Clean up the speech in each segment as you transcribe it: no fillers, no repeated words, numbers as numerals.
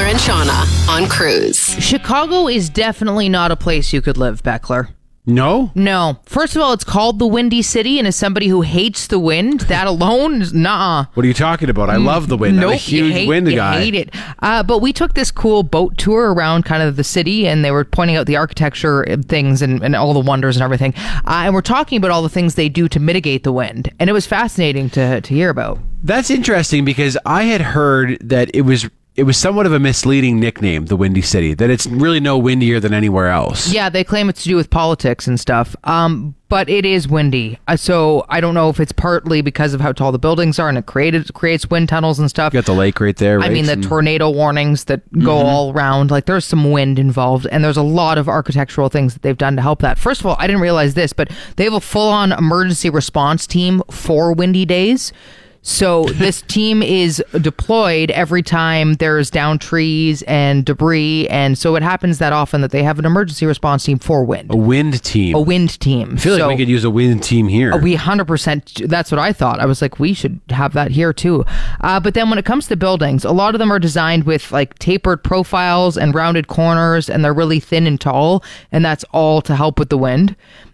and Shauna on Cruise. Chicago is definitely not a place you could live, Beckler. No? No. First of all, it's called the Windy City, and as somebody who hates the wind, that alone is nah. What are you talking about? I love the wind. Nope, I'm a huge wind guy. I hate it. But we took this cool boat tour around kind of the city, and they were pointing out the architecture and things and all the wonders and everything. And we're talking about all the things they do to mitigate the wind. And it was fascinating to hear about. That's interesting because I had heard that it was somewhat of a misleading nickname, the Windy City, that it's really no windier than anywhere else. Yeah, they claim it's to do with politics and stuff. But it is windy. So I don't know if it's partly because of how tall the buildings are and it creates wind tunnels and stuff. You got the lake right there, right? I mean, the tornado warnings that go all around. Like, there's some wind involved, and there's a lot of architectural things that they've done to help that. First of all, I didn't realize this, but they have a full-on emergency response team for windy days. So this team is deployed every time there's down trees and debris, and so it happens that often that they have an emergency response team for wind. A wind team. A wind team. I feel like we could use a wind team here. We 100%, that's what I thought. I was like, we should have that here too. But then when it comes to buildings, a lot of them are designed with like tapered profiles and rounded corners, and they're really thin and tall, and that's all to help with the wind.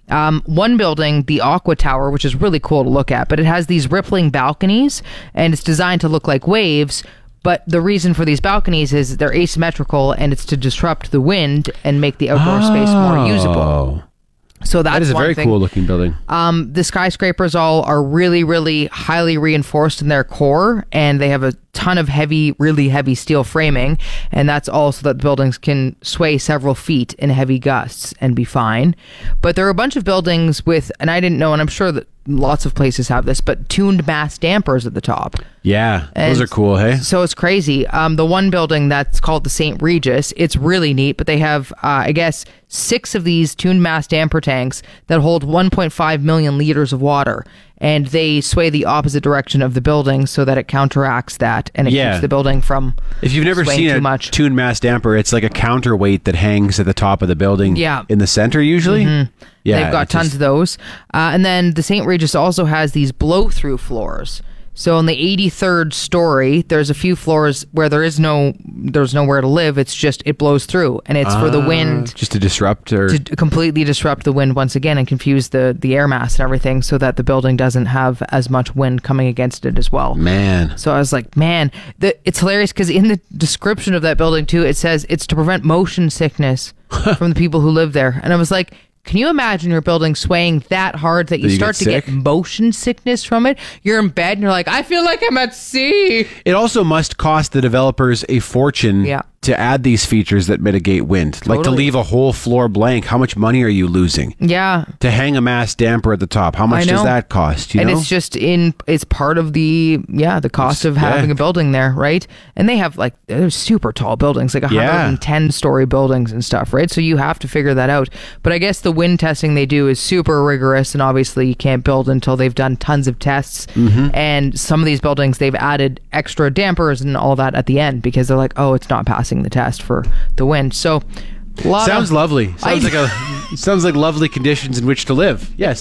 One building, the Aqua Tower, which is really cool to look at, but it has these rippling balconies, and it's designed to look like waves. But the reason for these balconies is they're asymmetrical, and it's to disrupt the wind and make the outdoor space more usable. So that is a very cool looking building. The skyscrapers all are really, really highly reinforced in their core, and they have a ton of really heavy steel framing, and that's all so that the buildings can sway several feet in heavy gusts and be fine. But there are a bunch of buildings with, and I didn't know, and I'm sure that lots of places have this, but tuned mass dampers at the top. Yeah, and those are cool, hey? So it's crazy. The one building that's called the St. Regis, it's really neat, but they have, I guess, 6 of these tuned mass damper tanks that hold 1.5 million liters of water, and they sway the opposite direction of the building so that it counteracts that, and it keeps the building from If you've never seen a tuned mass damper, it's like a counterweight that hangs at the top of the building in the center usually. Yeah, they've got tons of those. And then the St. Regis also has these blow-through floors. So in the 83rd story, there's a few floors where there's nowhere to live. It's just, it blows through, and it's for the wind. Just to disrupt to completely disrupt the wind once again and confuse the air mass and everything so that the building doesn't have as much wind coming against it as well. Man. So I was like, man, it's hilarious because in the description of that building too, it says it's to prevent motion sickness from the people who live there. And I was like, can you imagine your building swaying that hard that you start to get motion sickness from it? You're in bed and you're like, I feel like I'm at sea. It also must cost the developers a fortune to add these features that mitigate wind. Totally. Like to leave a whole floor blank. How much money are you losing? Yeah. To hang a mass damper at the top. How much does that cost? You know? It's just it's part of the cost of having a building there, right? And they have they're super tall buildings, like 110-story buildings and stuff, right? So you have to figure that out. But I guess the wind testing they do is super rigorous, and obviously you can't build until they've done tons of tests. And some of these buildings, they've added extra dampers and all that at the end because they're like, oh, it's not passing the test for the wind. So sounds lovely. Sounds like lovely conditions in which to live. Yes.